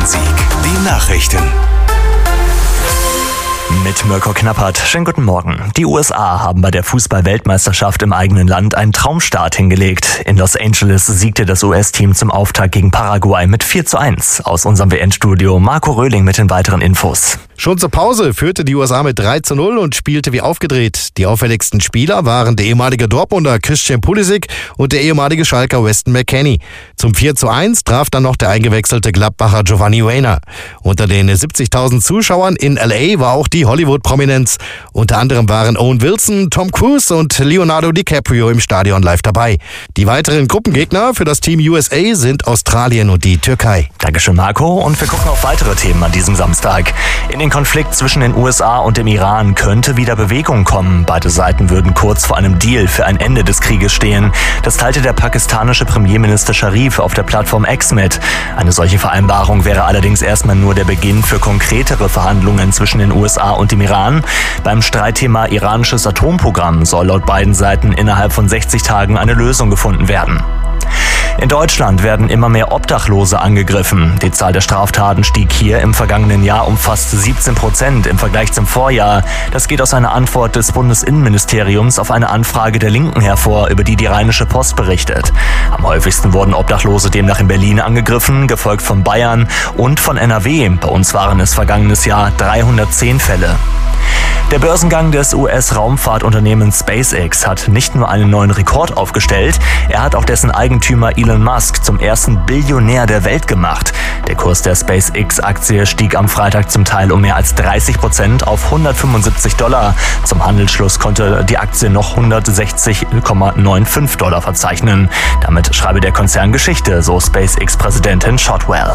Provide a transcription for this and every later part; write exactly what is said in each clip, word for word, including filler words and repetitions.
Rhein-Sieg. Die Nachrichten. Mit Mirko Knappert. Schönen guten Morgen. Die U S A haben bei der Fußball-Weltmeisterschaft im eigenen Land einen Traumstart hingelegt. In Los Angeles siegte das U S-Team zum Auftakt gegen Paraguay mit vier zu eins. Aus unserem W N-Studio Marco Röhling mit den weiteren Infos. Schon zur Pause führte die U S A mit drei zu null und spielte wie aufgedreht. Die auffälligsten Spieler waren der ehemalige Dortmunder Christian Pulisic und der ehemalige Schalker Weston McKennie. Zum vier zu eins traf dann noch der eingewechselte Gladbacher Giovanni Reyna. Unter den siebzigtausend Zuschauern in L A war auch die Hollywood-Prominenz. Unter anderem waren Owen Wilson, Tom Cruise und Leonardo DiCaprio im Stadion live dabei. Die weiteren Gruppengegner für das Team U S A sind Australien und die Türkei. Dankeschön, Marco. Und wir gucken auf weitere Themen an diesem Samstag. In den Konflikt zwischen den U S A und dem Iran könnte wieder Bewegung kommen. Beide Seiten würden kurz vor einem Deal für ein Ende des Krieges stehen. Das teilte der pakistanische Premierminister Sharif auf der Plattform X mit. Eine solche Vereinbarung wäre allerdings erstmal nur der Beginn für konkretere Verhandlungen zwischen den U S A und dem Iran. Beim Streitthema iranisches Atomprogramm soll laut beiden Seiten innerhalb von sechzig Tagen eine Lösung gefunden werden. In Deutschland werden immer mehr Obdachlose angegriffen. Die Zahl der Straftaten stieg hier im vergangenen Jahr um fast siebzehn Prozent im Vergleich zum Vorjahr. Das geht aus einer Antwort des Bundesinnenministeriums auf eine Anfrage der Linken hervor, über die die Rheinische Post berichtet. Am häufigsten wurden Obdachlose demnach in Berlin angegriffen, gefolgt von Bayern und von N R W. Bei uns waren es vergangenes Jahr dreihundertzehn Fälle. Der Börsengang des U S-Raumfahrtunternehmens SpaceX hat nicht nur einen neuen Rekord aufgestellt, er hat auch dessen Eigentümer Elon Musk zum ersten Billionär der Welt gemacht. Der Kurs der SpaceX-Aktie stieg am Freitag zum Teil um mehr als dreißig Prozent auf hundertfünfundsiebzig Dollar. Zum Handelsschluss konnte die Aktie noch hundertsechzig Komma fünfundneunzig Dollar verzeichnen. Damit schreibe der Konzern Geschichte, so SpaceX-Präsidentin Shotwell.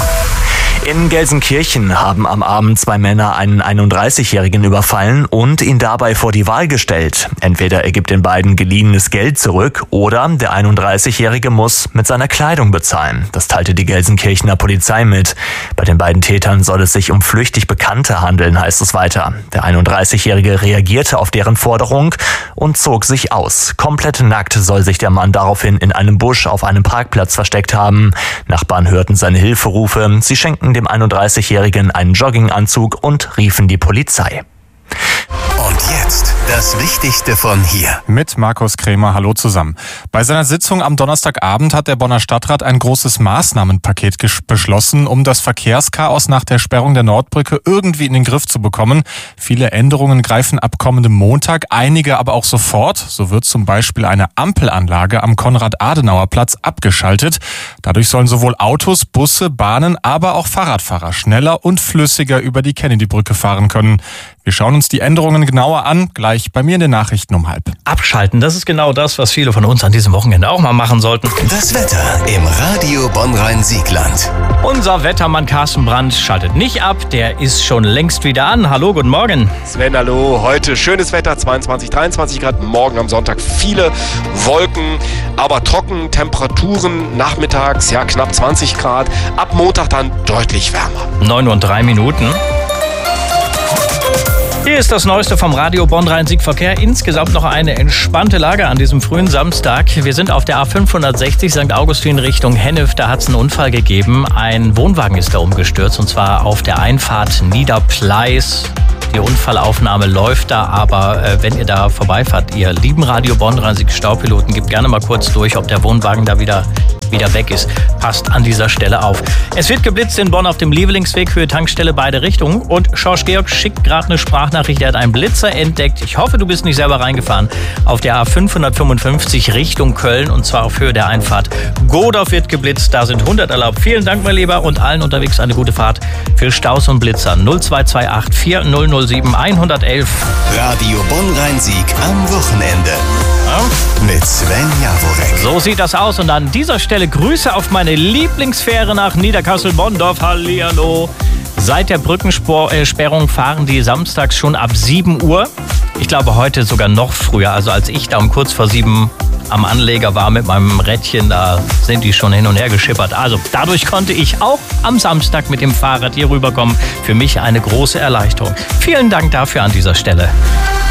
In Gelsenkirchen haben am Abend zwei Männer einen einunddreißigjährigen überfallen und ihn dabei vor die Wahl gestellt. Entweder er gibt den beiden geliehenes Geld zurück oder der einunddreißigjährige muss mit seiner Kleidung bezahlen. Das teilte die Gelsenkirchener Polizei mit. Bei den beiden Tätern soll es sich um flüchtig Bekannte handeln, heißt es weiter. Der einunddreißigjährige reagierte auf deren Forderung und zog sich aus. Komplett nackt soll sich der Mann daraufhin in einem Busch auf einem Parkplatz versteckt haben. Nachbarn hörten seine Hilferufe. Sie schenkten dem einunddreißigjährigen einen Jogginganzug und riefen die Polizei. Und jetzt das Wichtigste von hier. Mit Markus Krämer, hallo zusammen. Bei seiner Sitzung am Donnerstagabend hat der Bonner Stadtrat ein großes Maßnahmenpaket ges- beschlossen, um das Verkehrschaos nach der Sperrung der Nordbrücke irgendwie in den Griff zu bekommen. Viele Änderungen greifen ab kommendem Montag, einige aber auch sofort. So wird zum Beispiel eine Ampelanlage am Konrad-Adenauer-Platz abgeschaltet. Dadurch sollen sowohl Autos, Busse, Bahnen, aber auch Fahrradfahrer schneller und flüssiger über die Kennedy-Brücke fahren können. Wir schauen uns die Änderungen genauer an, gleich bei mir in den Nachrichten um halb. Abschalten, das ist genau das, was viele von uns an diesem Wochenende auch mal machen sollten. Das Wetter im Radio Bonn-Rhein-Siegland. Unser Wettermann Carsten Brandt schaltet nicht ab, der ist schon längst wieder an. Hallo, guten Morgen. Sven, hallo. Heute schönes Wetter, zweiundzwanzig, dreiundzwanzig Grad. Morgen am Sonntag viele Wolken, aber trocken. Temperaturen nachmittags, ja, knapp zwanzig Grad. Ab Montag dann deutlich wärmer. neun und drei Minuten. Hier ist das Neueste vom Radio Bonn-Rhein-Sieg-Verkehr. Insgesamt noch eine entspannte Lage an diesem frühen Samstag. Wir sind auf der A fünfhundertsechzig Sankt Augustin Richtung Hennef. Da hat es einen Unfall gegeben. Ein Wohnwagen ist da umgestürzt und zwar auf der Einfahrt Niederpleis. Die Unfallaufnahme läuft da, aber äh, wenn ihr da vorbeifahrt, ihr lieben Radio Bonn-Rhein-Sieg-Staupiloten, gebt gerne mal kurz durch, ob der Wohnwagen da wieder wieder weg ist. Passt an dieser Stelle auf. Es wird geblitzt in Bonn auf dem Lievelingsweg, Höhe Tankstelle, beide Richtungen. Und Schorsch Georg schickt gerade eine Sprachnachricht, er hat einen Blitzer entdeckt. Ich hoffe, du bist nicht selber reingefahren. Auf der A fünfhundertfünfundfünfzig Richtung Köln und zwar auf Höhe der Einfahrt Godorf wird geblitzt. Da sind hundert erlaubt. Vielen Dank, mein Lieber, und allen unterwegs eine gute Fahrt. Für Staus und Blitzer null zwei zwei acht vier null null sieben eins eins eins. Radio Bonn-Rhein-Sieg am Wochenende. Ja. Mit Sven Jaworek. So sieht das aus und an dieser Stelle Grüße auf meine Lieblingsfähre nach Niederkassel-Bonndorf. Hallihallo. Seit der Brückensperrung fahren die samstags schon ab sieben Uhr. Ich glaube heute sogar noch früher. Also als ich da um kurz vor sieben am Anleger war mit meinem Rädchen, da sind die schon hin und her geschippert. Also dadurch konnte ich auch am Samstag mit dem Fahrrad hier rüberkommen. Für mich eine große Erleichterung. Vielen Dank dafür an dieser Stelle.